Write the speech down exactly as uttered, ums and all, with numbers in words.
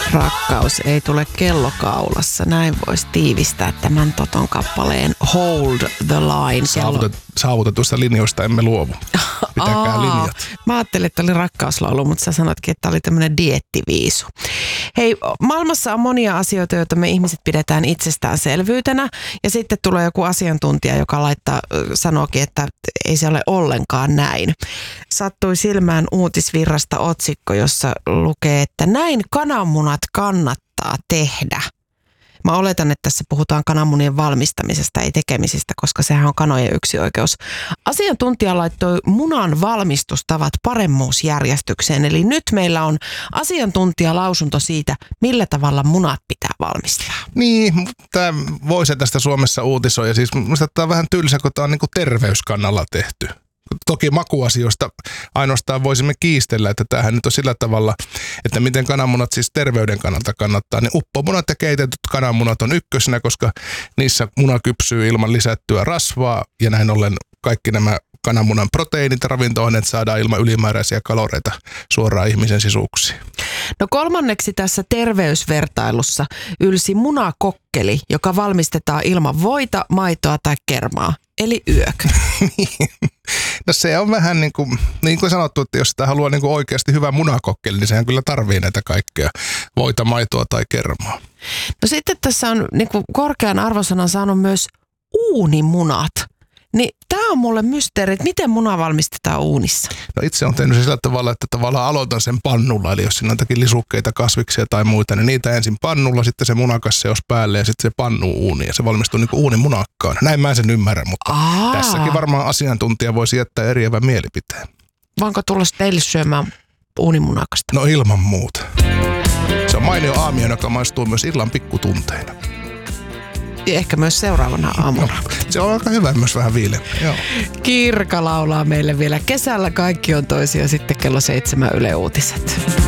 Rakkaus ei tule kellokaulassa. Näin voisi tiivistää tämän Toton kappaleen Hold the Line. Saavutet, saavutetuista linjoista emme luovu. Pitäkää Aa, linjat. Mä ajattelin, että oli rakkauslaulu, mutta sä sanoitkin, että oli tämmöinen dieettiviisu. Hei, maailmassa on monia asioita, joita me ihmiset pidetään itsestäänselvyytenä. Ja sitten tulee joku asiantuntija, joka laittaa, sanookin, että ei se ole ollenkaan näin. Sattui silmään uutisvirrasta otsikko, jossa lukee, että näin kananmunat kannattaa tehdä. Mä oletan, että tässä puhutaan kananmunien valmistamisesta, ei tekemisestä, koska sehän on kanojen yksioikeus. Asiantuntija laittoi munan valmistustavat paremmuusjärjestykseen, eli nyt meillä on asiantuntijalausunto siitä, millä tavalla munat pitää valmistaa. Niin, tämä voisi tästä Suomessa uutisoida. Siis minusta tämä on vähän tylsä, kun tämä on niin kuin terveyskannalla tehty. Toki makuasioista ainoastaan voisimme kiistellä, että tämähän nyt on sillä tavalla, että miten kananmunat siis terveyden kannalta kannattaa. Niin uppomunat ja keitetyt kananmunat on ykkösenä, koska niissä muna kypsyy ilman lisättyä rasvaa ja näin ollen kaikki nämä kananmunan proteiinit ja ravinto-aineet saadaan ilman ylimääräisiä kaloreita suoraan ihmisen sisuksiin. No kolmanneksi tässä terveysvertailussa ylsi munakokkeli, joka valmistetaan ilman voita, maitoa tai kermaa, eli yök. No se on vähän niin kuin, niin kuin sanottu, että jos sitä haluaa niin kuin oikeasti hyvä munakokkeli, niin sehän kyllä tarvii näitä kaikkea voita, maitoa tai kermaa. No sitten tässä on niin kuin korkean arvosanan saanut myös uunimunat. Niin tämä on mulle mysteeri, että miten muna valmistetaan uunissa? No itse on tehnyt sillä tavalla, että tavallaan aloitan sen pannulla, eli jos siinä on jotakin lisukkeita, kasviksia tai muita, niin niitä ensin pannulla, sitten se munakasseos päälle ja sitten se pannuu uuniin ja se valmistuu niin kuin uunimunakkaan. Näin mä en sen ymmärrä, mutta Aa. tässäkin varmaan asiantuntija voisi jättää eriävän mielipiteen. Voinko tulla teille syömään uunimunakasta? No ilman muuta. Se on mainio aamio, joka maistuu myös illan pikkutunteina. Ja ehkä myös seuraavana aamuna. No, se on aika hyvä, myös vähän viileämpi. Kirka laulaa meille vielä kesällä. Kaikki on toisia sitten kello seitsemän Yle Uutiset.